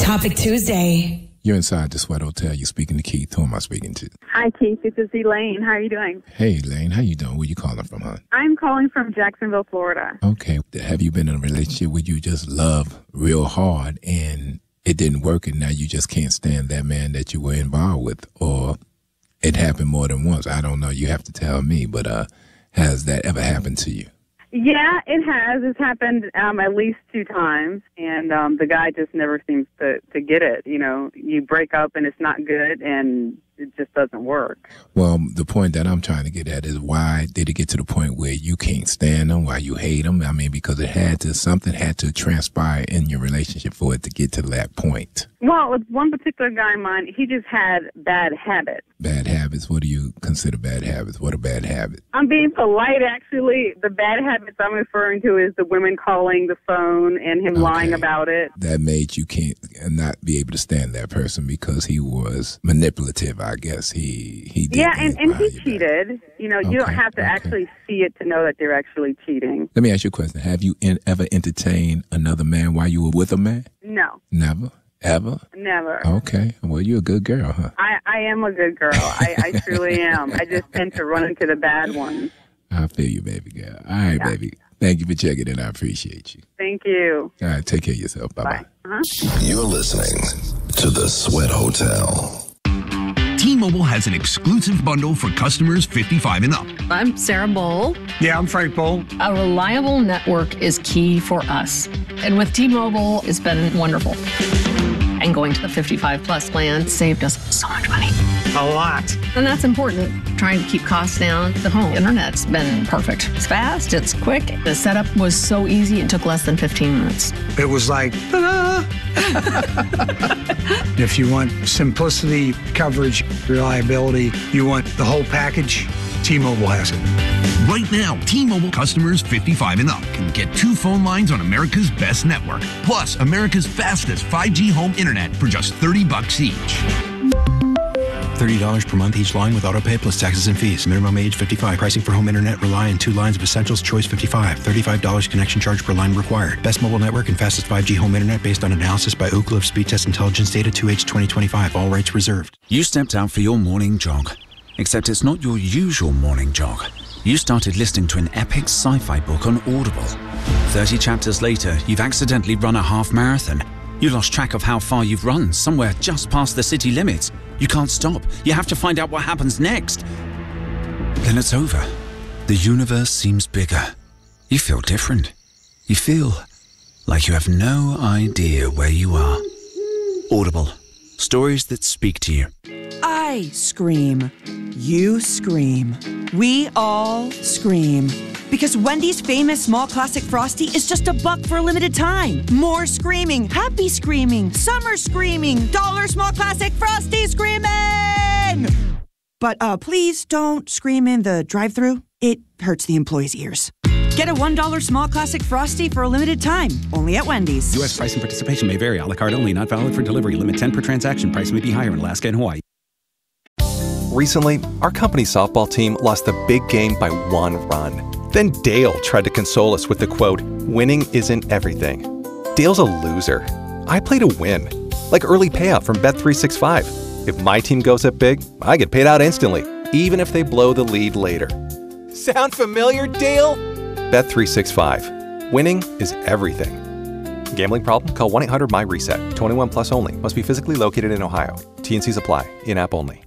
Topic Tuesday. You're inside the Sweat Hotel. You're speaking to Keith. Who am I speaking to? Hi, Keith. This is Elaine. How are you doing? Hey, Elaine. How you doing? Where you calling from, hon? I'm calling from Jacksonville, Florida. Okay. Have you been in a relationship where you just love real hard and it didn't work and now you just can't stand that man that you were involved with? Or it happened more than once? I don't know. You have to tell me. But has that ever happened to you? Yeah, it has. It's happened at least 2 times, and the guy just never seems to get it. You know, you break up and it's not good, and it just doesn't work. Well, the point that I'm trying to get at is why did it get to the point where you can't stand him, why you hate him? I mean, because something had to transpire in your relationship for it to get to that point. Well, with one particular guy of mine, he just had bad habits. Bad habits? What do you consider bad habits? What are bad habits? I'm being polite, actually. The bad habits I'm referring to is the women calling the phone and him lying about it. That made you can't not be able to stand that person because he was manipulative, I guess. He did. Yeah, and he cheated. You know, you don't have to actually see it to know that they're actually cheating. Let me ask you a question. Have you ever entertained another man while you were with a man? No. Never? Ever? Never. Okay. Well, you're a good girl, huh? I am a good girl. I truly am. I just tend to run into the bad ones. I feel you, baby girl. All right, baby. Thank you for checking in. I appreciate you. Thank you. All right. Take care of yourself. Bye-bye. You're listening to The Sweat Hotel. T-Mobile has an exclusive bundle for customers 55 and up. I'm Sarah Bowl. Yeah, I'm Frank Bowl. A reliable network is key for us. And with T-Mobile, it's been wonderful. And going to the 55 plus plan saved us so much money. A lot. And that's important. Trying to keep costs down. The home internet's been perfect. It's fast, it's quick. The setup was so easy, it took less than 15 minutes. It was like, ta-da! If you want simplicity, coverage, reliability, you want the whole package, T-Mobile has it. Right now, T-Mobile customers 55 and up can get 2 phone lines on America's best network, plus America's fastest 5G home internet for just $30 each. $30 per month each line with autopay plus taxes and fees. Minimum age 55. Pricing for home internet rely on 2 lines of Essentials Choice 55. $35 connection charge per line required. Best mobile network and fastest 5G home internet based on analysis by Ookla of Speed Test Intelligence data 2H 2025. All rights reserved. You stepped out for your morning jog. Except it's not your usual morning jog. You started listening to an epic sci-fi book on Audible. 30 chapters later, you've accidentally run a half marathon. You lost track of how far you've run, somewhere just past the city limits. You can't stop. You have to find out what happens next. Then it's over. The universe seems bigger. You feel different. You feel like you have no idea where you are. Audible. Stories that speak to you. I scream. You scream. We all scream. Because Wendy's famous small classic Frosty is just $1 for a limited time. More screaming, happy screaming, summer screaming, dollar small classic Frosty screaming! But please don't scream in the drive-thru. It hurts the employees' ears. Get a $1 small classic Frosty for a limited time, only at Wendy's. U.S. price and participation may vary. A la carte only, not valid for delivery. Limit 10 per transaction. Price may be higher in Alaska and Hawaii. Recently, our company's softball team lost the big game by 1 run. Then Dale tried to console us with the quote, "Winning isn't everything." Dale's a loser. I play to win. Like early payout from Bet365. If my team goes up big, I get paid out instantly, even if they blow the lead later. Sound familiar, Dale? Bet365. Winning is everything. Gambling problem? Call 1-800-MY-RESET. 21 plus only. Must be physically located in Ohio. T&Cs apply. In-app only.